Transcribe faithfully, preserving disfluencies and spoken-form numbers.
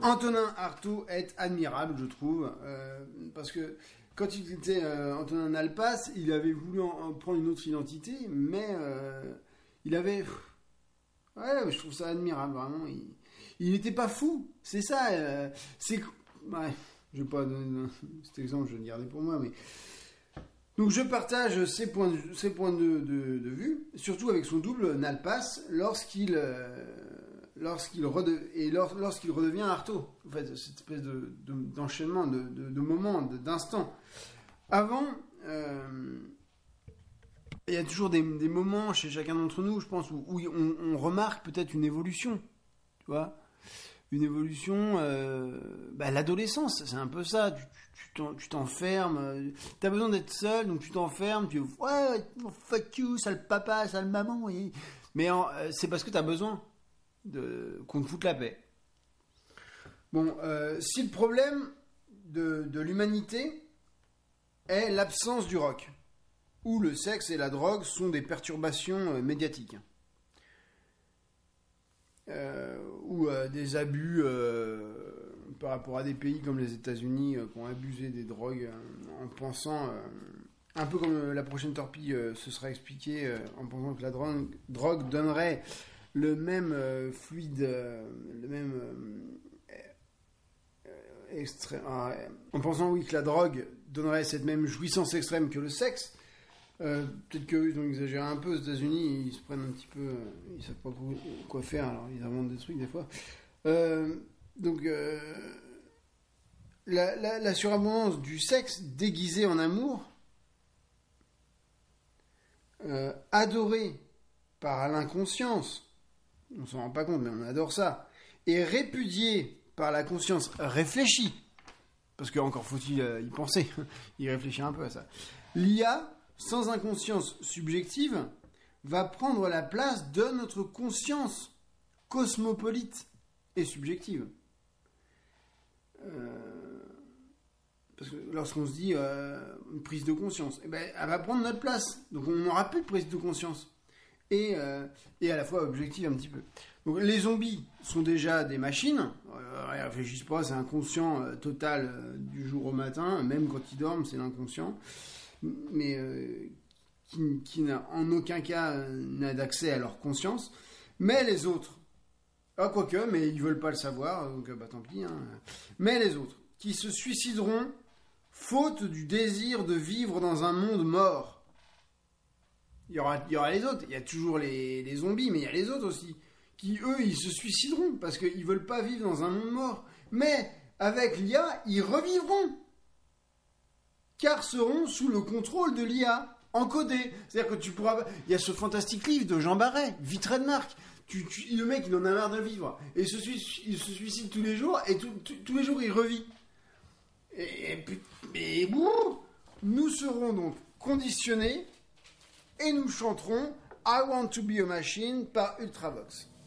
Antonin Artaud est admirable, je trouve, euh, parce que quand il était euh, Antonin Nalpas, il avait voulu en, en prendre une autre identité, mais euh, il avait... Ouais, je trouve ça admirable, vraiment. Il n'était pas fou, c'est ça. Euh, c'est... Ouais, je vais pas donner cet exemple, je vais le garder pour moi, mais... Donc je partage ses points de, ses points de, de, de vue, surtout avec son double Nalpas, lorsqu'il... Euh, lorsqu'il rede... et lors... lorsqu'il redevient Artaud. En fait, cette espèce de, de, d'enchaînement, de, de, de moments, de, d'instants. Avant... Euh... Il y a toujours des, des moments chez chacun d'entre nous, je pense, où, où on, on remarque peut-être une évolution, tu vois, une évolution, euh, bah, l'adolescence, c'est un peu ça, tu, tu, t'en, tu t'enfermes, t'as besoin d'être seul, donc tu t'enfermes, tu ouais, fuck you, sale papa, sale maman, et... mais en, c'est parce que t'as besoin de, qu'on te foute la paix. Bon, euh, si le problème de, de l'humanité est l'absence du rock, où le sexe et la drogue sont des perturbations euh, médiatiques. Euh, ou euh, des abus euh, par rapport à des pays comme les États-Unis euh, qui ont abusé des drogues euh, en pensant, euh, un peu comme euh, la prochaine torpille euh, se sera expliqué, euh, en pensant que la drogue, drogue donnerait le même euh, fluide, euh, le même... Euh, euh, extrême, ah, en pensant, oui, que la drogue donnerait cette même jouissance extrême que le sexe. Euh, peut-être qu'eux, ils ont exagéré un peu aux États-Unis, ils se prennent un petit peu, euh, ils savent pas quoi, quoi faire, alors ils inventent des trucs des fois. Euh, donc, euh, la, la, la surabondance du sexe déguisé en amour, euh, adoré par l'inconscience, on s'en rend pas compte, mais on adore ça, et répudié par la conscience réfléchie, parce qu'encore faut-il euh, y penser, y réfléchir un peu à ça. L'I A, sans inconscience subjective, va prendre la place de notre conscience cosmopolite et subjective. Euh, parce que lorsqu'on se dit euh, une prise de conscience, eh ben, elle va prendre notre place. Donc on n'aura plus de prise de conscience. Et, euh, et à la fois objective un petit peu. Donc les zombies sont déjà des machines. Euh, ils ne réfléchissent pas, c'est inconscient euh, total euh, du jour au matin. Même quand ils dorment, c'est l'inconscient. Mais euh, qui, qui n'a en aucun cas euh, n'a d'accès à leur conscience. Mais les autres, ah, quoique, mais ils veulent pas le savoir, donc bah tant pis. Hein. Mais les autres, qui se suicideront faute du désir de vivre dans un monde mort. Il y aura, il y aura les autres. Il y a toujours les, les zombies, mais il y a les autres aussi, qui eux, ils se suicideront parce qu'ils veulent pas vivre dans un monde mort. Mais avec l'I A, ils revivront. Car seront sous le contrôle de l'I A, encodé. C'est-à-dire que tu pourras... Il y a ce fantastique livre de Jean Barret, Vie trademark. Tu, tu, le mec, il en a marre de vivre. Et il se, il se suicide tous les jours, et tout, tout, tous les jours, il revit. Et, et, et bourr, nous serons donc conditionnés, et nous chanterons I Want to be a Machine par Ultravox.